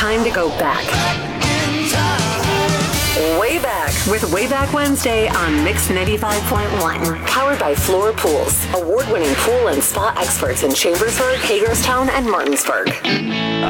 time to go back. Way back with Wayback Wednesday on Mix 95.1. Powered by Floor Pools, award-winning pool and spa experts in Chambersburg, Hagerstown, and Martinsburg.